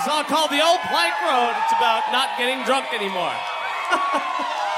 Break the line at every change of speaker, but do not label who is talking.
a song called The Old Plank Road. It's about not getting drunk anymore.